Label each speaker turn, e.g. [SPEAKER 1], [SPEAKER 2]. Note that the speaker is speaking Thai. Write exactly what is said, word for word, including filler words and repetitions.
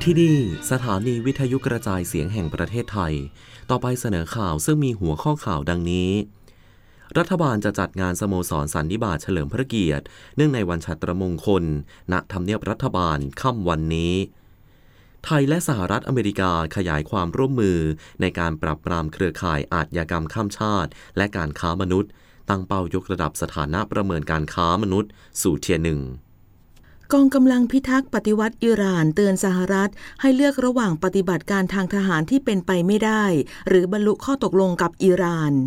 [SPEAKER 1] ที่นี่สถานีวิทยุกระจายเสียงแห่งประเทศไทยต่อไปเสนอข่าวซึ่งมีหัวข้อข่าวดังนี้รัฐบาลจะจัดงานสโมสรสันนิบาตเฉลิมพระเกียรติเนื่องในวันฉัตรมงคลณทำเนียบรัฐบาลค่ำวันนี้ไทยและสหรัฐอเมริกาขยายความร่วมมือในการปราบปรามเครือข่ายอาชญากรรมข้ามชาติและการค้ามนุษย์ตั้งเป้ายกระดับสถานะประเมินการค้ามนุษย์สู่เทียร์หนึ่ง
[SPEAKER 2] กองกำลังพิทักษ์ปฏิวัติอิหร่านเตือนสหรัฐให้เลือกระหว่างปฏิบัติการทางทหารที่เป็นไปไม่ได้หรือบรรลุข้อตกลงกับอิหร่าน